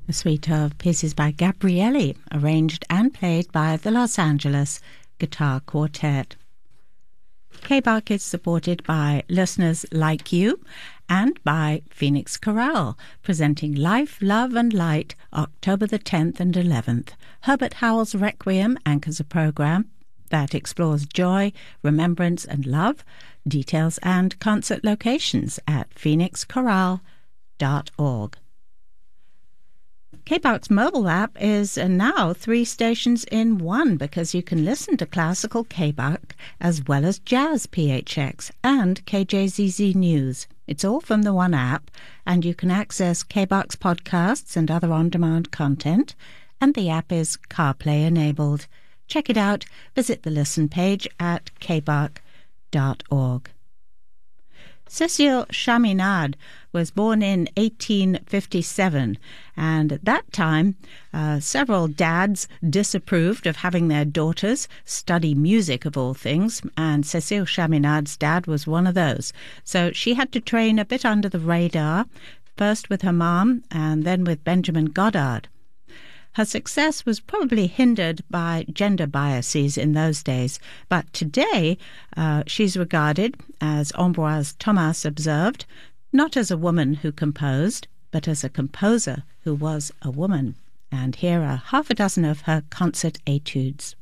A suite of pieces by Gabrieli, arranged and played by the Los Angeles Guitar Quartet. KBARC is supported by listeners like you and by Phoenix Chorale, presenting Life, Love and Light, October the 10th and 11th. Herbert Howell's Requiem anchors a program that explores joy, remembrance and love. Details and concert locations at phoenixchorale.org. KBARC's mobile app is now 3 stations in one, because you can listen to classical KBARC as well as jazz PHX and KJZZ News. It's all from the one app, and you can access KBARC's podcasts and other on-demand content, and the app is CarPlay enabled. Check it out. Visit the listen page at kbarc.org. Cécile Chaminade was born in 1857, and at that time several dads disapproved of having their daughters study music of all things, and Cécile Chaminade's dad was one of those. So she had to train a bit under the radar, first with her mom and then with Benjamin Goddard. Her success was probably hindered by gender biases in those days, but today she's regarded, as Ambroise Thomas observed, not as a woman who composed, but as a composer who was a woman. And here are half a dozen of her concert etudes.